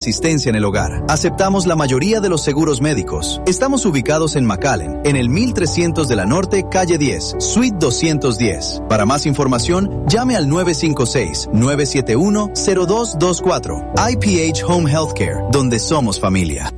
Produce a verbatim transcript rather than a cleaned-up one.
asistencia en el hogar. Aceptamos la mayoría de los seguros médicos. Estamos ubicados en McAllen, en el mil trescientos de la Norte, calle diez, suite doscientos diez. Para más información, llame al nueve cinco seis, nueve siete uno, cero dos dos cuatro. I P H Home Healthcare, donde somos familia.